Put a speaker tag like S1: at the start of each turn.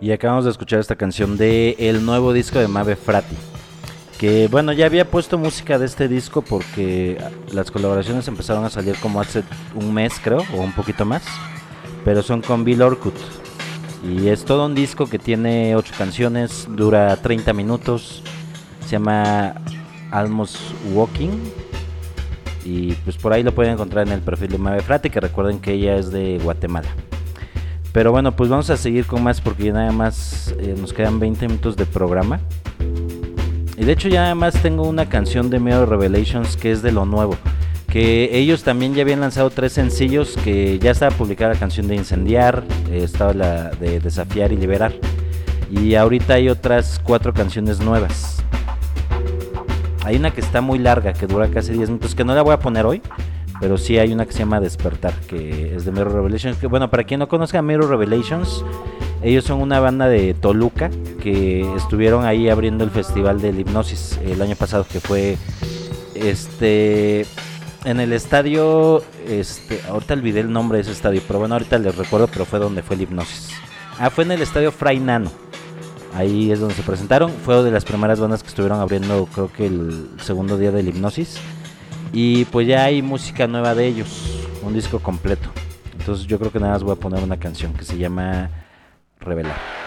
S1: Y acabamos de escuchar esta canción de el nuevo disco de Mabe Frati. Que bueno, ya había puesto música de este disco porque las colaboraciones empezaron a salir como hace un mes, creo, o un poquito más. Pero son con Bill Orkut. Y es todo un disco que tiene 8 canciones, dura 30 minutos. Se llama Almost Walking. Y pues por ahí lo pueden encontrar en el perfil de Mabe Frati, que recuerden que ella es de Guatemala. Pero bueno, pues vamos a seguir con más porque ya nada más nos quedan 20 minutos de programa. Y de hecho ya nada más tengo una canción de Mirror Revelations que es de lo nuevo. Que ellos también ya habían lanzado 3 sencillos, que ya estaba publicada la canción de Incendiar, estaba la de Desafiar y Liberar. Y ahorita hay otras 4 canciones nuevas. Hay una que está muy larga, que dura casi 10 minutos, que no la voy a poner hoy. Pero sí hay una que se llama Despertar, que es de Mirror Revelations. Que bueno, para quien no conozca a Mirror Revelations, ellos son una banda de Toluca que estuvieron ahí abriendo el festival del Hipnosis el año pasado, que fue en el estadio, ahorita olvidé el nombre de ese estadio, pero bueno, ahorita les recuerdo, pero fue donde fue el Hipnosis. Fue en el estadio Fray Nano. Ahí es donde se presentaron. Fue de las primeras bandas que estuvieron abriendo, creo que el segundo día del Hipnosis. Y pues ya hay música nueva de ellos, un disco completo. Entonces yo creo que nada más voy a poner una canción que se llama Revelar.